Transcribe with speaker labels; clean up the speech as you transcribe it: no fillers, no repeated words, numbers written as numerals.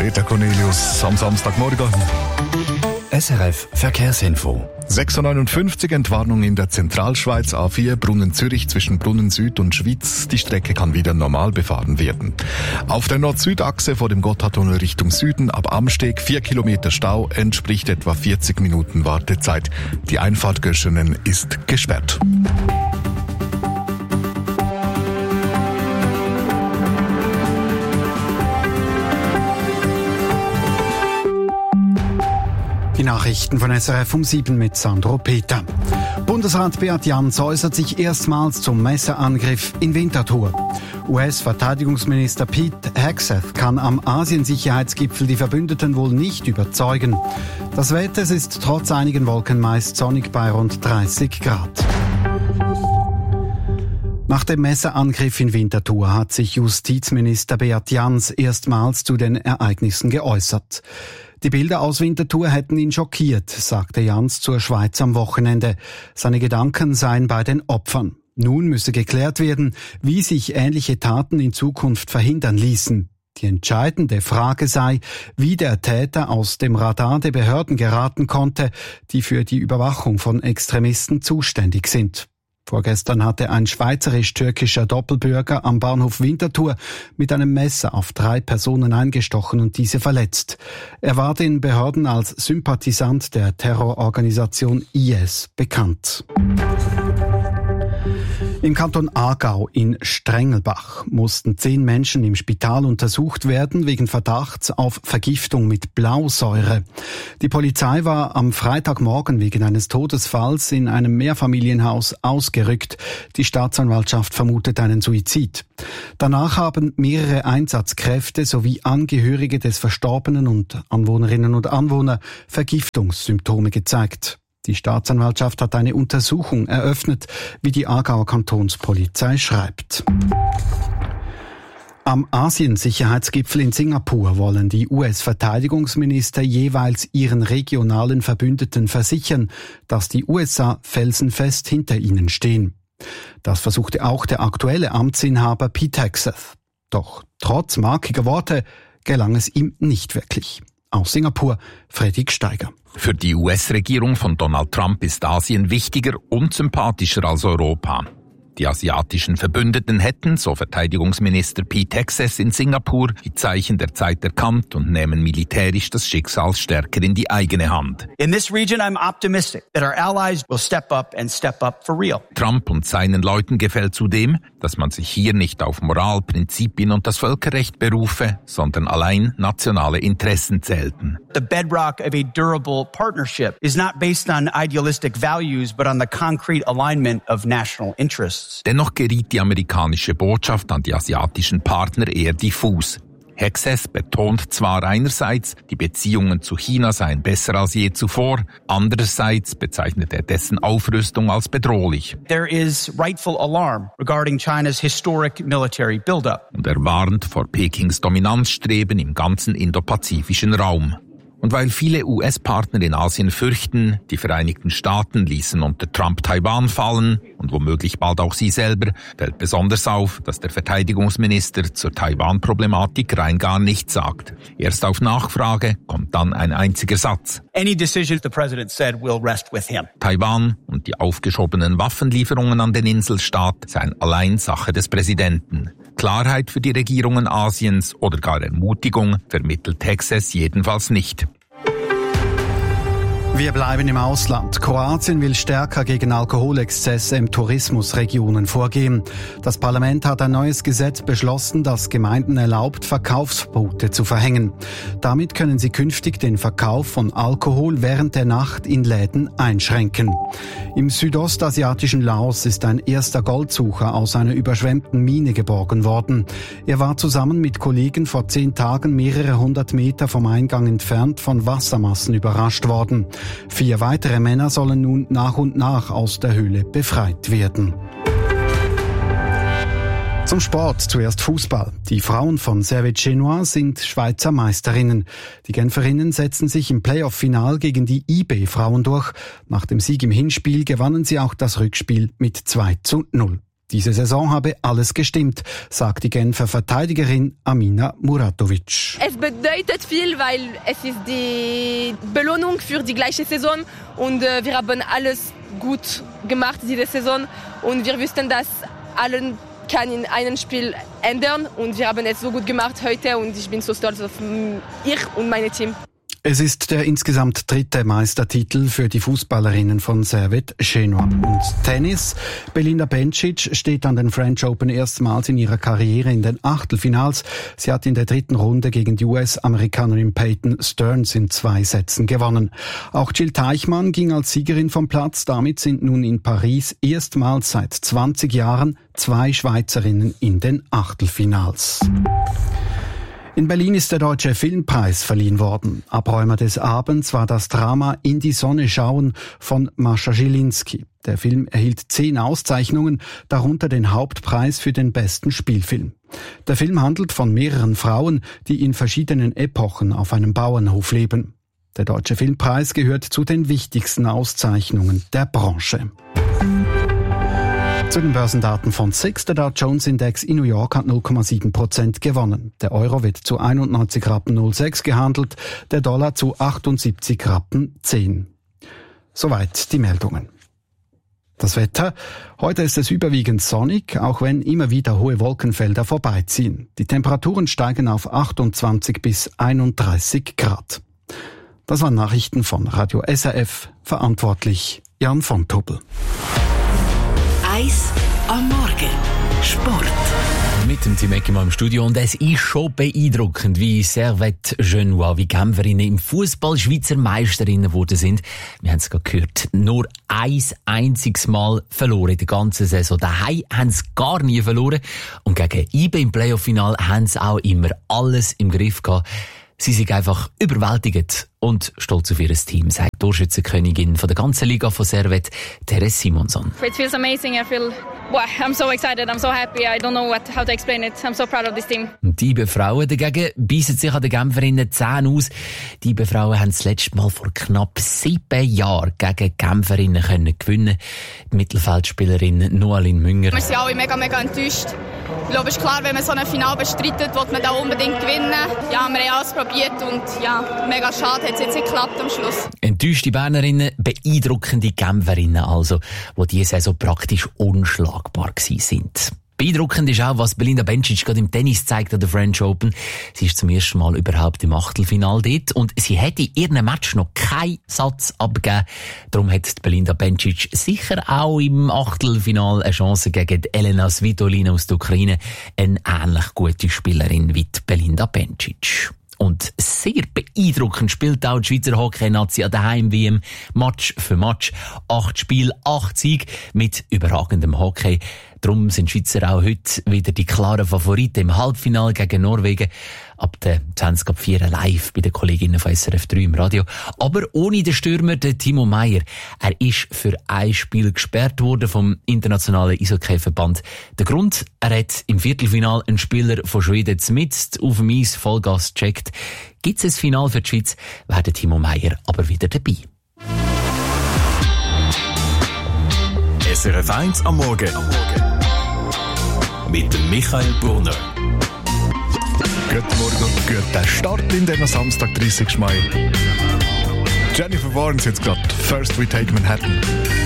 Speaker 1: Peter Cornelius am Samstagmorgen.
Speaker 2: SRF Verkehrsinfo.
Speaker 1: 6:59 Entwarnung in der Zentralschweiz, A4 Brunnen Zürich zwischen Brunnen Süd und Schwyz. Die Strecke kann wieder normal befahren werden. Auf der Nord-Süd-Achse vor dem Gotthardtunnel Richtung Süden ab Amsteg 4 Kilometer Stau, entspricht etwa 40 Minuten Wartezeit. Die Einfahrt Göschenen ist gesperrt.
Speaker 3: Die Nachrichten von SRF um 7 mit Sandro Peter. Bundesrat Beat Jans äußert sich erstmals zum Messerangriff in Winterthur. US-Verteidigungsminister Pete Hegseth kann am Asien-Sicherheitsgipfel die Verbündeten wohl nicht überzeugen. Das Wetter ist trotz einigen Wolken meist sonnig bei rund 30 Grad. Nach dem Messerangriff in Winterthur hat sich Justizminister Beat Jans erstmals zu den Ereignissen geäußert. Die Bilder aus Winterthur hätten ihn schockiert, sagte Jans zur Schweiz am Wochenende. Seine Gedanken seien bei den Opfern. Nun müsse geklärt werden, wie sich ähnliche Taten in Zukunft verhindern ließen. Die entscheidende Frage sei, wie der Täter aus dem Radar der Behörden geraten konnte, die für die Überwachung von Extremisten zuständig sind. Vorgestern hatte ein schweizerisch-türkischer Doppelbürger am Bahnhof Winterthur mit einem Messer auf 3 Personen eingestochen und diese verletzt. Er war den Behörden als Sympathisant der Terrororganisation IS bekannt. Im Kanton Aargau in Strengelbach mussten 10 Menschen im Spital untersucht werden wegen Verdachts auf Vergiftung mit Blausäure. Die Polizei war am Freitagmorgen wegen eines Todesfalls in einem Mehrfamilienhaus ausgerückt. Die Staatsanwaltschaft vermutet einen Suizid. Danach haben mehrere Einsatzkräfte sowie Angehörige des Verstorbenen und Anwohnerinnen und Anwohner Vergiftungssymptome gezeigt. Die Staatsanwaltschaft hat eine Untersuchung eröffnet, wie die Aargauer Kantonspolizei schreibt. Am Asien-Sicherheitsgipfel in Singapur wollen die US-Verteidigungsminister jeweils ihren regionalen Verbündeten versichern, dass die USA felsenfest hinter ihnen stehen. Das versuchte auch der aktuelle Amtsinhaber Pete Hegseth. Doch trotz markiger Worte gelang es ihm nicht wirklich. Aus Singapur, Fredrik Steiger.
Speaker 4: Für die US-Regierung von Donald Trump ist Asien wichtiger und sympathischer als Europa. Die asiatischen Verbündeten hätten, so Verteidigungsminister Pete Hegseth in Singapur, die Zeichen der Zeit erkannt und nehmen militärisch das Schicksal stärker in die eigene Hand.
Speaker 5: In this region, I'm optimistic that our allies will step up and step up for real.
Speaker 4: Trump und seinen Leuten gefällt zudem, dass man sich hier nicht auf Moral, Prinzipien und das Völkerrecht berufe, sondern allein nationale Interessen zählten.
Speaker 5: The bedrock of a durable partnership is not based on idealistic values, but on the concrete alignment of national interests.
Speaker 4: Dennoch geriet die amerikanische Botschaft an die asiatischen Partner eher diffus. Hegseth betont zwar einerseits, die Beziehungen zu China seien besser als je zuvor, andererseits bezeichnet er dessen Aufrüstung als bedrohlich.
Speaker 5: There is rightful alarm regarding China's historic military buildup.
Speaker 4: Und er warnt vor Pekings Dominanzstreben im ganzen indopazifischen Raum. Und weil viele US-Partner in Asien fürchten, die Vereinigten Staaten ließen unter Trump Taiwan fallen und womöglich bald auch sie selber, fällt besonders auf, dass der Verteidigungsminister zur Taiwan-Problematik rein gar nichts sagt. Erst auf Nachfrage kommt dann ein einziger Satz.
Speaker 5: Any decision the president said will rest with him.
Speaker 4: Taiwan und die aufgeschobenen Waffenlieferungen an den Inselstaat seien allein Sache des Präsidenten. Klarheit für die Regierungen Asiens oder gar Ermutigung vermittelt Hegseth jedenfalls nicht.
Speaker 3: Wir bleiben im Ausland. Kroatien will stärker gegen Alkoholexzesse in Tourismusregionen vorgehen. Das Parlament hat ein neues Gesetz beschlossen, das Gemeinden erlaubt, Verkaufsverbote zu verhängen. Damit können sie künftig den Verkauf von Alkohol während der Nacht in Läden einschränken. Im südostasiatischen Laos ist ein erster Goldsucher aus einer überschwemmten Mine geborgen worden. Er war zusammen mit Kollegen vor 10 Tagen mehrere 100 Meter vom Eingang entfernt von Wassermassen überrascht worden. 4 weitere Männer sollen nun nach und nach aus der Höhle befreit werden. Zum Sport zuerst Fußball. Die Frauen von Servette Genua sind Schweizer Meisterinnen. Die Genferinnen setzen sich im Playoff-Final gegen die IB-Frauen durch. Nach dem Sieg im Hinspiel gewannen sie auch das Rückspiel mit 2:0. Diese Saison habe alles gestimmt, sagt die Genfer Verteidigerin Amina Muratovic.
Speaker 6: Es bedeutet viel, weil es ist die Belohnung für die gleiche Saison und wir haben alles gut gemacht diese Saison und wir wussten, dass allen kann in einem Spiel ändern und wir haben es so gut gemacht heute und ich bin so stolz auf ich und mein Team.
Speaker 3: Es ist der insgesamt 3. Meistertitel für die Fußballerinnen von Servette Genua. Und Tennis. Belinda Bencic steht an den French Open erstmals in ihrer Karriere in den Achtelfinals. Sie hat in der 3. Runde gegen die US-Amerikanerin Peyton Stearns in 2 Sätzen gewonnen. Auch Jill Teichmann ging als Siegerin vom Platz. Damit sind nun in Paris erstmals seit 20 Jahren 2 Schweizerinnen in den Achtelfinals. In Berlin ist der Deutsche Filmpreis verliehen worden. Abräumer des Abends war das Drama In die Sonne schauen von Mascha Zieliński. Der Film erhielt 10 Auszeichnungen, darunter den Hauptpreis für den besten Spielfilm. Der Film handelt von mehreren Frauen, die in verschiedenen Epochen auf einem Bauernhof leben. Der Deutsche Filmpreis gehört zu den wichtigsten Auszeichnungen der Branche. Zu den Börsendaten von SIX. Der Dow Jones Index in New York hat 0,7% gewonnen. Der Euro wird zu 91,06 Rappen gehandelt, der Dollar zu 78,10 Rappen. Soweit die Meldungen. Das Wetter. Heute ist es überwiegend sonnig, auch wenn immer wieder hohe Wolkenfelder vorbeiziehen. Die Temperaturen steigen auf 28 bis 31 Grad. Das waren Nachrichten von Radio SRF. Verantwortlich Jan von Tobel.
Speaker 7: Eis am Morgen. Sport.
Speaker 8: Mit dem Tim Eckimann im Studio und es ist schon beeindruckend, wie Servette Genua, wie Genferinnen im Fußball Schweizer Meisterinnen geworden sind. Wir haben es gerade gehört, nur ein einziges Mal verloren in der ganzen Saison. Daheim haben sie gar nie verloren und gegen IBE im Playoff-Final haben sie auch immer alles im Griff gehabt. Sie sind einfach überwältigt und stolz auf ihr Team, sagt die Torschützenkönigin von der ganzen Liga von Servette, Therese Simonson.
Speaker 9: It feels amazing. I'm so excited. I'm so happy. I don't know how to explain it. I'm so proud of this team.
Speaker 8: Die IBE Frauen dagegen beißen sich an den Genferinnen 10 aus. Die IBE Frauen haben das letzte Mal vor knapp 7 Jahren gegen Genferinnen gewinnen. Die Mittelfeldspielerin Noaline Münger.
Speaker 9: Wir sind alle mega enttäuscht. Ich glaube, es ist klar, wenn man so ein Finale bestreitet, will man da unbedingt gewinnen. Ja, wir haben alles probiert und ja, mega schade, hat es jetzt nicht geklappt am Schluss.
Speaker 8: Enttäuschte Bernerinnen, beeindruckende Genferinnen also, die diese Saison praktisch unschlagbar gewesen sind. Beeindruckend ist auch, was Belinda Bencic gerade im Tennis zeigt an der French Open. Sie ist zum ersten Mal überhaupt im Achtelfinale dort und sie hätte in ihrem Match noch keinen Satz abgegeben. Darum hat Belinda Bencic sicher auch im Achtelfinale eine Chance gegen Elena Svitolina aus der Ukraine, eine ähnlich gute Spielerin wie die Belinda Bencic. Und sehr beeindruckend spielt auch die Schweizer Hockey-Nazi an der Heim-WM Match für Match. 8 Spiele, 8 Siege mit überragendem Hockey. Darum sind die Schweizer auch heute wieder die klaren Favoriten im Halbfinale gegen Norwegen. Ab der 20.04 live bei den Kolleginnen von SRF 3 im Radio. Aber ohne den Stürmer, den Timo Meier. Er ist für ein Spiel gesperrt worden vom Internationalen Eishockey-Verband. Der Grund, er hat im Viertelfinal einen Spieler von Schweden mitten auf dem Eis Vollgas gecheckt. Gibt es ein Finale für die Schweiz, wäre der Timo Meier aber wieder dabei.
Speaker 2: SRF 1 am Morgen. Mit dem Michael Brunner.
Speaker 1: Guten Morgen und guten Start in den Samstag, 30. Mai. Jennifer Warnes jetzt gerade. First We Take Manhattan.